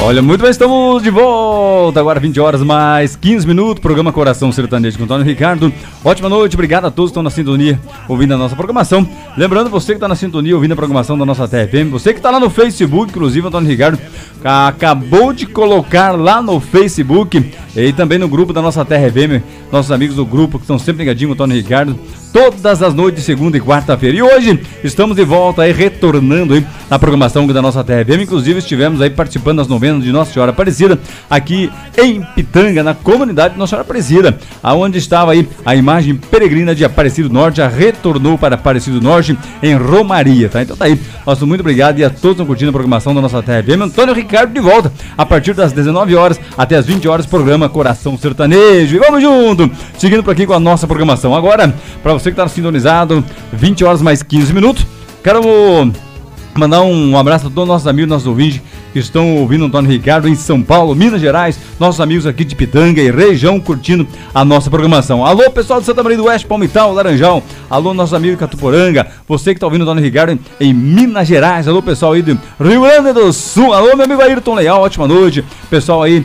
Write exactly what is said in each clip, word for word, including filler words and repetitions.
Olha, muito bem, estamos de volta. Agora vinte horas mais quinze minutos. Programa Coração Sertanejo com Antônio Ricardo. Ótima noite, obrigado a todos que estão na sintonia ouvindo a nossa programação. Lembrando, você que está na sintonia ouvindo a programação da nossa T R F M, você que está lá no Facebook, inclusive Antônio Ricardo acabou de colocar lá no Facebook e também no grupo da nossa T R F M, nossos amigos do grupo que estão sempre ligadinhos com o Antônio Ricardo, todas as noites de segunda e quarta-feira. E hoje estamos de volta aí, retornando aí na programação da nossa T R F M. Inclusive estivemos aí participando das novenas de Nossa Senhora Aparecida, aqui em Pitanga, na comunidade de Nossa Senhora Aparecida, aonde estava aí a imagem peregrina de Aparecido Norte, já retornou para Aparecido Norte em Romaria, tá? Então tá aí, nosso muito obrigado e a todos que estão curtindo a programação da nossa T R F M. Antônio Ricardo de volta, a partir das dezenove horas até as vinte horas, programa Coração Sertanejo. E vamos junto, seguindo por aqui com a nossa programação. Agora, para você que está sintonizado, vinte horas mais quinze minutos, quero mandar um abraço a todos os nossos amigos, nossos ouvintes que estão ouvindo o Antônio Ricardo em São Paulo, Minas Gerais, nossos amigos aqui de Pitanga e região curtindo a nossa programação. Alô, pessoal de Santa Maria do Oeste, Palmital, Laranjal, alô, nossos amigos de Catuporanga, você que está ouvindo o Antônio Ricardo em, em Minas Gerais, alô, pessoal aí de Rio Grande do Sul, alô, meu amigo Ayrton Leal, ótima noite, pessoal aí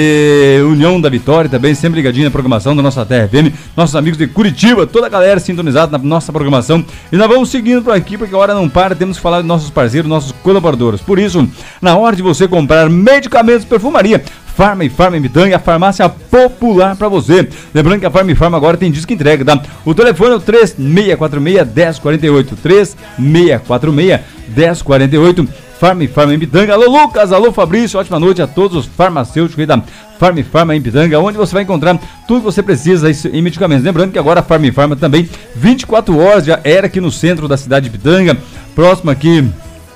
de União da Vitória também, sempre ligadinho na programação da nossa T R F M, nossos amigos de Curitiba, toda a galera sintonizada na nossa programação, e nós vamos seguindo por aqui, porque a hora não para, temos que falar de nossos parceiros, nossos colaboradores. Por isso, na hora de você comprar medicamentos, perfumaria, Farma e Farma em Pitanga, a farmácia popular para você. Lembrando que a Farma e Farma agora tem disco entrega, tá? O telefone é o três seis quatro seis, um zero quatro oito, três seis quatro seis, um zero quatro oito, Farma e Farma em Pitanga. Alô, Lucas, alô, Fabrício, ótima noite a todos os farmacêuticos aí da Farma e Farma em Pitanga, onde você vai encontrar tudo que você precisa em medicamentos. Lembrando que agora a Farma e Farma também, vinte e quatro horas, já era aqui no centro da cidade de Pitanga, próximo aqui,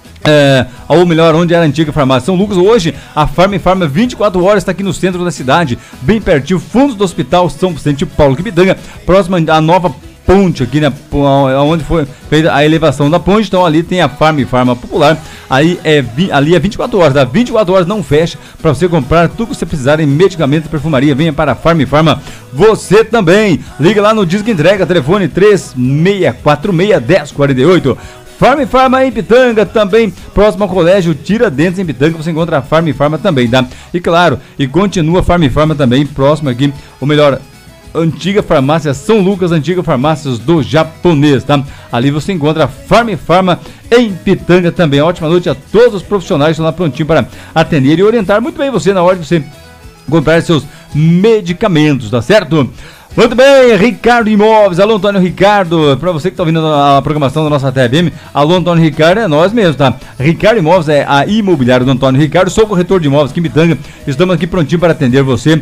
É, ou melhor, onde era a antiga farmácia São Lucas. Hoje a Farma e Farma vinte e quatro horas está aqui no centro da cidade, bem pertinho, fundos do Hospital São Vicente Paulo, que Pitanga, próxima à nova ponte aqui, né, onde foi feita a elevação da ponte. Então ali tem a Farma e Farma popular, aí é, ali é vinte e quatro horas, tá? vinte e quatro horas não fecha, para você comprar tudo que você precisar em medicamentos e perfumaria. Venha para a Farma e Farma você também, liga lá no Disque Entrega, telefone três seis quatro seis, um zero quatro oito. Farma e Farma em Pitanga, também próximo ao colégio Tiradentes em Pitanga, você encontra a Farma e Farma também, tá? E claro, e continua a Farma e Farma também, próximo aqui, ou melhor, antiga farmácia São Lucas, antiga farmácias do japonês, tá? Ali você encontra a Farma e Farma em Pitanga também. Ótima noite a todos os profissionais que estão lá prontinho para atender e orientar muito bem você na hora de você comprar seus medicamentos, tá certo? Muito bem, Ricardo Imóveis, alô Antônio Ricardo, pra você que tá ouvindo a programação da nossa T V M, alô Antônio Ricardo, é nós mesmo, tá? Ricardo Imóveis é a imobiliária do Antônio Ricardo, sou corretor de imóveis aqui em Pitanga, estamos aqui prontinho para atender você.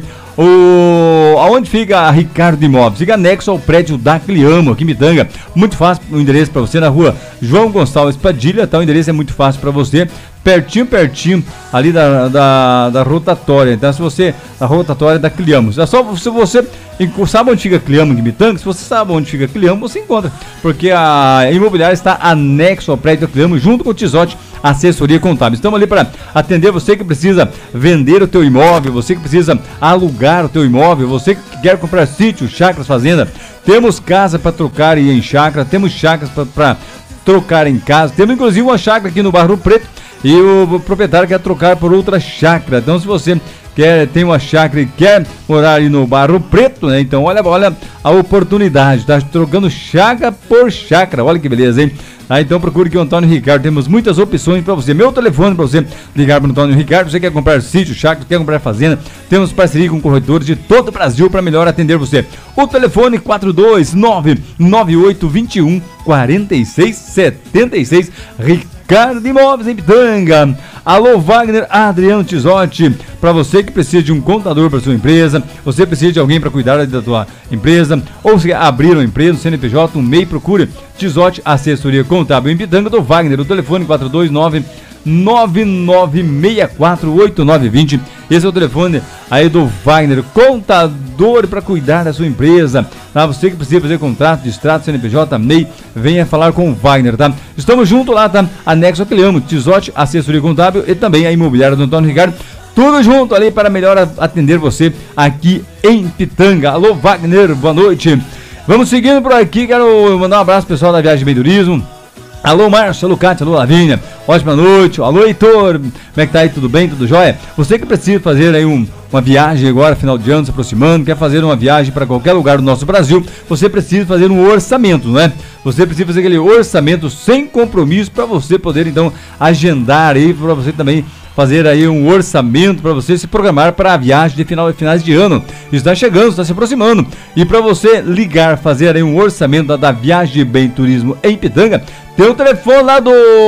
O... Aonde fica a Ricardo Imóveis? Fica anexo ao prédio da Cliamo, aqui em Pitanga, muito fácil o endereço para você, na rua João Gonçalves Padilha, tá? O endereço é muito fácil para você, pertinho, pertinho, ali da, da, da rotatória. Então, se você, da rotatória da Cliamo, é só se você sabe onde fica Cliamo de Pitanga, se você sabe onde fica Cliamo, você encontra, porque a imobiliária está anexo ao prédio da Cliamo, junto com o Tizote Assessoria Contábil. Estamos ali para atender você que precisa vender o teu imóvel, você que precisa alugar o teu imóvel, você que quer comprar sítio, chácaras, fazenda. Temos casa para trocar e em chácara, temos chácaras para trocar em casa, temos inclusive uma chácara aqui no Barro Preto, e o proprietário quer trocar por outra chácara. Então, se você quer, tem uma chácara e quer morar ali no Barro Preto, né? Então, olha, olha a oportunidade, tá trocando chácara por chácara. Olha que beleza, hein? Ah, então procure aqui o Antônio Ricardo, temos muitas opções para você. Meu telefone para você ligar para o Antônio Ricardo, você quer comprar sítio, chácara, quer comprar fazenda, temos parceria com corretores de todo o Brasil para melhor atender você. O telefone quatro dois nove, nove oito dois um, quatro seis sete seis, Ricardo Imóveis em Pitanga. Alô Wagner Adriano Tizotti, para você que precisa de um contador para sua empresa, você precisa de alguém para cuidar da sua empresa, ou se abrir uma empresa, um C N P J, um M E I, procure Tizotti Assessoria Contábil em Pitanga do Wagner. O telefone quatro dois nove, nove nove seis quatro oito nove dois zero. Esse é o telefone aí do Wagner, contador para cuidar da sua empresa, tá? Você que precisa fazer contrato de extrato, C N P J, M E I, venha falar com o Wagner, tá? Estamos junto lá, tá? Anexo a Cliamo, Tizotti Assessoria Contábil e também a imobiliária do Antônio Ricardo, tudo junto ali para melhor atender você aqui em Pitanga. Alô Wagner, boa noite. Vamos seguindo por aqui, quero mandar um abraço pro pessoal da Viagem Bendurismo, Alô, Márcio, alô, Cátia, alô, Lavínia, ótima noite, alô, Heitor, como é que tá aí, tudo bem, tudo jóia? Você que precisa fazer aí um, uma viagem agora, final de ano se aproximando, quer fazer uma viagem para qualquer lugar do nosso Brasil, você precisa fazer um orçamento, não é? Você precisa fazer aquele orçamento sem compromisso para você poder, então, agendar aí, para você também fazer aí um orçamento para você se programar para a viagem de final, finais de ano. Está chegando, está se aproximando. E para você ligar, fazer aí um orçamento da, da Viagem Bem Turismo em Pitanga, tem o telefone lá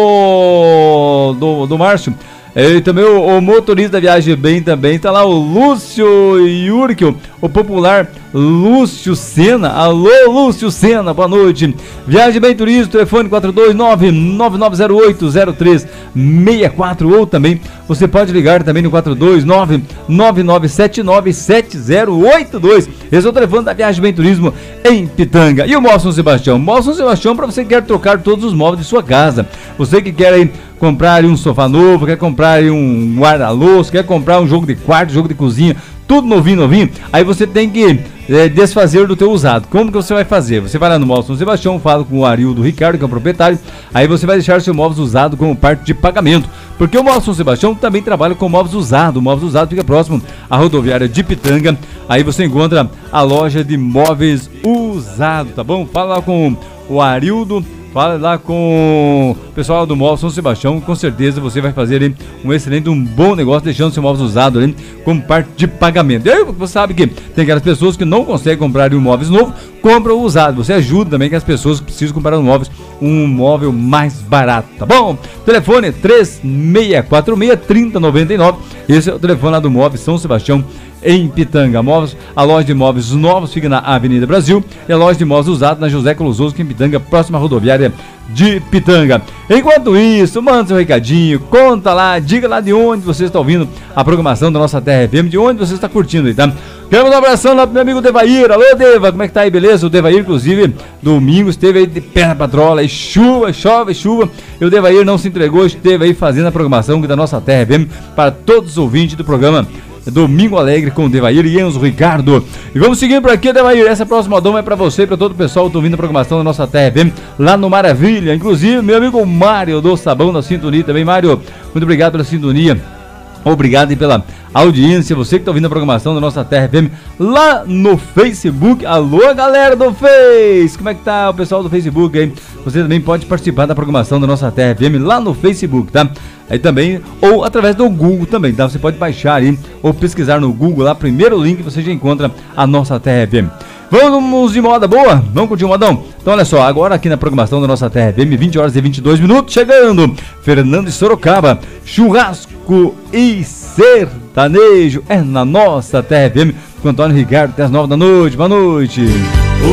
do do, do Márcio. E também o, o motorista da Viagem Bem também está lá, o Lúcio Yurkio, o popular Lúcio Sena. Alô, Lúcio Sena, boa noite. Viagem Bem Turismo, telefone quatro dois nove, nove nove zero oito, zero três seis quatro, ou também você pode ligar também no quatro dois nove, nove nove sete nove, sete zero oito dois. Esse é o telefone da Viagem Bem Turismo em Pitanga. E o Móvel São Sebastião? Móvel São Sebastião para você que quer trocar todos os móveis de sua casa. Você que quer aí comprar um sofá novo, quer comprar um guarda-louça, quer comprar um jogo de quarto, jogo de cozinha, tudo novinho, novinho, aí você tem que é, desfazer do teu usado. Como que você vai fazer? Você vai lá no Móvel São Sebastião, fala com o Arildo Ricardo, que é o proprietário, aí você vai deixar o seu móvel usado como parte de pagamento, porque o Móvel São Sebastião também trabalha com móveis usados. O móveis usado fica próximo à rodoviária de Pitanga, aí você encontra a loja de móveis usados, tá bom? Fala lá com o Arildo, fala lá com o pessoal do Móvel São Sebastião, com certeza você vai fazer hein, um excelente, um bom negócio, deixando seu móvel usado hein, como parte de pagamento. E aí você sabe que tem aquelas pessoas que não conseguem comprar um móvel novo, compram o usado. Você ajuda também que as pessoas que precisam comprar um móvel, um móvel mais barato, tá bom? Telefone três seis quatro seis, três zero nove nove, esse é o telefone lá do Móvel São Sebastião em Pitanga. Móveis, a loja de móveis novos fica na Avenida Brasil e a loja de móveis usados na José Colososo, que em Pitanga, próxima à rodoviária de Pitanga. Enquanto isso, manda seu recadinho, conta lá, diga lá de onde você está ouvindo a programação da nossa Terra F M, de onde você está curtindo aí, tá? Quero mandar um abração lá pro meu amigo Devair. Alô, Deva, como é que tá aí, beleza? O Devair, inclusive, domingo esteve aí de pé na patrola, e chuva, chove, chuva, e o Devair não se entregou, esteve aí fazendo a programação da nossa Terra F M para todos os ouvintes do programa Domingo Alegre com o Devair e Enzo Ricardo. E vamos seguindo por aqui, Devair. Essa próxima doma é pra você e pra todo o pessoal que tá ouvindo a programação da nossa Terra F M lá no Maravilha. Inclusive, meu amigo Mário do Sabão da Sintonia também. Mário, muito obrigado pela sintonia. Obrigado e pela audiência, você que está ouvindo a programação da nossa Terra F M lá no Facebook. Alô, galera do Face, como é que tá o pessoal do Facebook aí? Você também pode participar da programação da nossa Terra F M lá no Facebook, tá? Aí também, ou através do Google também, tá? Você pode baixar aí, ou pesquisar no Google lá, primeiro link você já encontra a nossa Terra F M. Vamos de moda boa? Vamos curtir o modão? Então olha só, agora aqui na programação da nossa Terra F M, vinte horas e vinte e dois minutos, chegando Fernando e Sorocaba, churrasco e sertanejo, é na nossa Terra F M, com Antônio Ricardo, até as nove da noite. Boa noite.